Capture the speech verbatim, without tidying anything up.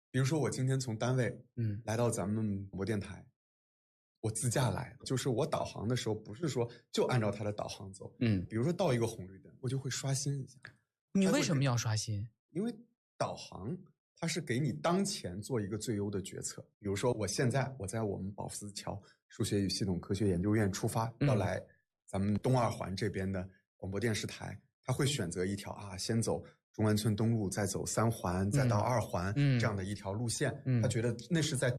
比如说我今天从单位嗯来到咱们广播电台，我自驾来，就是我导航的时候不是说就按照它的导航走，嗯，比如说到一个红绿灯，我就会刷新一下。 你为什么要刷新？ 因为导航它是给你当前做一个最优的决策。比如说我现在我在我们宝福桥数学与系统科学研究院出发，要来咱们东二环这边的广播电视台，它会选择一条啊，先走中关村东路，再走三环，再到二环、嗯、这样的一条路线、嗯、他觉得那是在